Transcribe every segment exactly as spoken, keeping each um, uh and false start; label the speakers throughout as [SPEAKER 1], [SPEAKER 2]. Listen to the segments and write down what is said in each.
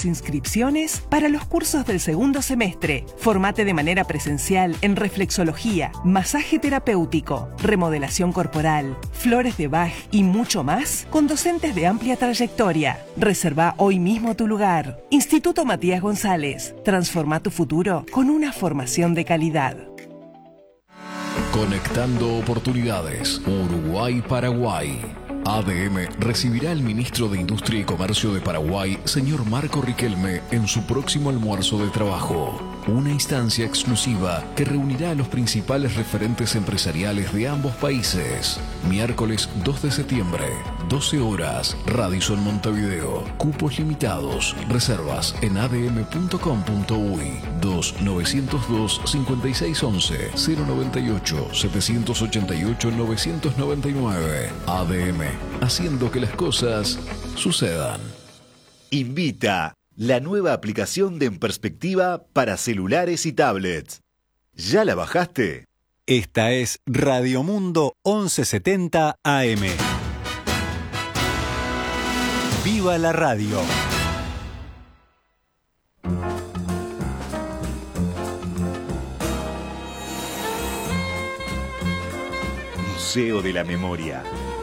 [SPEAKER 1] las inscripciones para los cursos del segundo semestre. Formate de manera presencial en reflexología, masaje terapéutico, remodelación corporal, flores de Bach y mucho más con docentes de amplia trayectoria. Reserva hoy mismo tu lugar. Instituto Matías González. Transforma tu futuro con una formación de calidad.
[SPEAKER 2] Conectando oportunidades. Uruguay-Paraguay. A D M recibirá al ministro de Industria y Comercio de Paraguay, señor Marco Riquelme, en su próximo almuerzo de trabajo. Una instancia exclusiva que reunirá a los principales referentes empresariales de ambos países. Miércoles dos de septiembre, doce horas, Radisson Montevideo. Cupos limitados. Reservas en a d m punto com punto u y dos nueve cero dos cinco seis once cero noventa y ocho setecientos ochenta y ocho novecientos noventa y nueve. A D M, haciendo que las cosas sucedan.
[SPEAKER 3] Invita la nueva aplicación de En Perspectiva para celulares y tablets. ¿Ya la bajaste?
[SPEAKER 4] Esta es Radio Mundo once setenta A M. ¡Viva la radio!
[SPEAKER 3] Museo de la Memoria.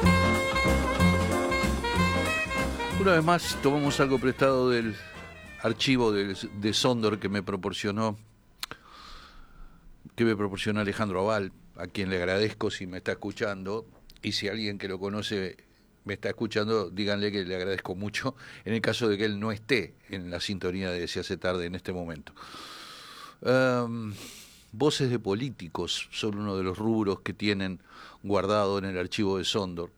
[SPEAKER 5] Una vez más tomamos algo prestado del archivo de, de Sondor que me proporcionó que me proporcionó Alejandro Aval, a quien le agradezco si me está escuchando, y si alguien que lo conoce me está escuchando, díganle que le agradezco mucho, en el caso de que él no esté en la sintonía de Se hace tarde en este momento. Um, voces de políticos son uno de los rubros que tienen guardado en el archivo de Sondor.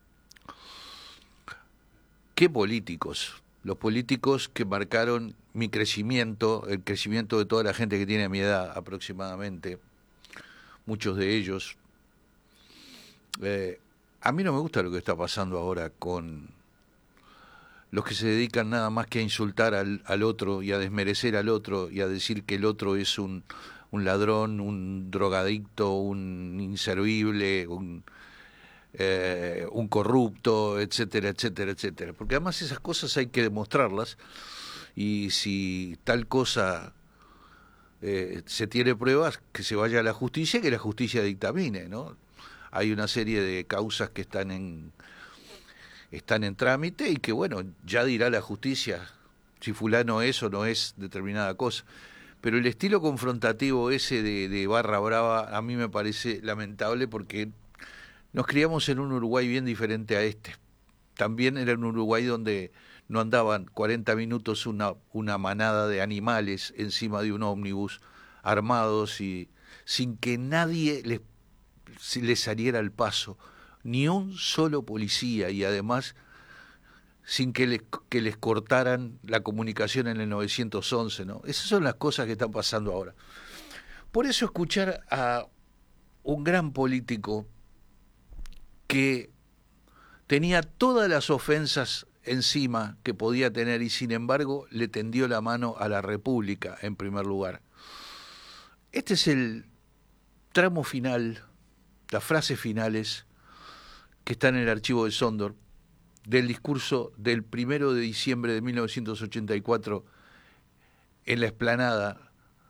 [SPEAKER 5] ¿Qué políticos? Los políticos que marcaron mi crecimiento, el crecimiento de toda la gente que tiene mi edad aproximadamente, muchos de ellos. Eh, a mí no me gusta lo que está pasando ahora con los que se dedican nada más que a insultar al, al otro y a desmerecer al otro y a decir que el otro es un, un ladrón, un drogadicto, un inservible, un... Eh, un corrupto, etcétera, etcétera, etcétera. Porque además esas cosas hay que demostrarlas, y si tal cosa eh, se tiene pruebas, que se vaya a la justicia y que la justicia dictamine, ¿no? Hay una serie de causas que están en están en trámite y que, bueno, ya dirá la justicia si fulano es o no es determinada cosa. Pero el estilo confrontativo ese de, de Barra Brava a mí me parece lamentable, porque nos criamos en un Uruguay bien diferente a este. También era un Uruguay donde no andaban cuarenta minutos una, una manada de animales encima de un ómnibus armados y sin que nadie les, les saliera al paso, ni un solo policía, y además sin que les, que les cortaran la comunicación en el nueve once, ¿no? Esas son las cosas que están pasando ahora. Por eso escuchar a un gran político que tenía todas las ofensas encima que podía tener y sin embargo le tendió la mano a la República en primer lugar. Este es el tramo final, las frases finales que están en el archivo de Sondor del discurso del primero de diciembre de mil novecientos ochenta y cuatro en la explanada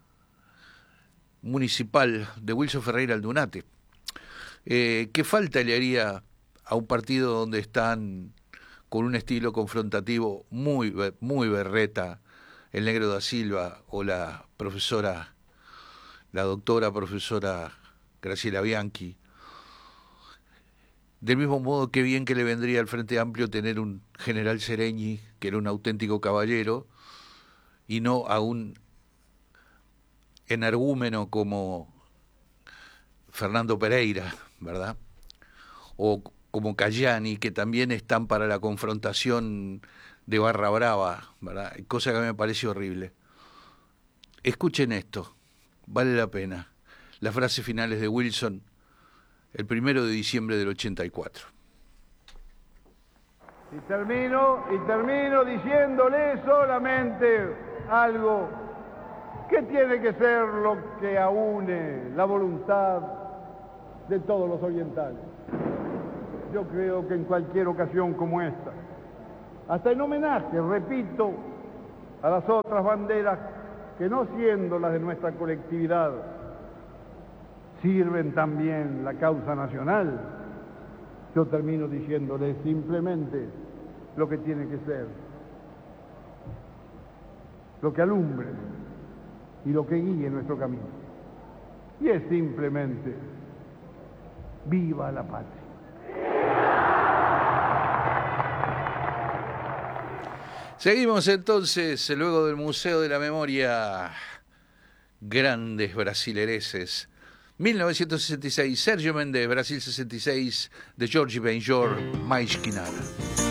[SPEAKER 5] municipal de Wilson Ferreira Aldunate. Eh, ¿Qué falta le haría a un partido donde están con un estilo confrontativo muy, muy berreta el Negro da Silva o la profesora, la doctora profesora Graciela Bianchi? Del mismo modo, qué bien que le vendría al Frente Amplio tener un general Sereñi, que era un auténtico caballero, y no a un energúmeno como Fernando Pereira, ¿verdad? O como Cayani, que también están para la confrontación de Barra Brava, ¿verdad? Cosa que me parece horrible. Escuchen esto, vale la pena. Las frases finales de Wilson, el primero de diciembre del ochenta y cuatro.
[SPEAKER 6] Y termino, y termino diciéndole solamente algo que tiene que ser lo que aúne la voluntad de todos los orientales. Yo creo que en cualquier ocasión como esta, hasta en homenaje, repito, a las otras banderas que, no siendo las de nuestra colectividad, sirven también la causa nacional, yo termino diciéndoles simplemente lo que tiene que ser, lo que alumbre y lo que guíe nuestro camino. Y es simplemente, ¡viva la patria!
[SPEAKER 5] Seguimos entonces, luego del Museo de la Memoria, grandes brasilereses. mil novecientos sesenta y seis, Sergio Méndez, Brasil sesenta y seis, de Jorge Benjor, Mais que Nada.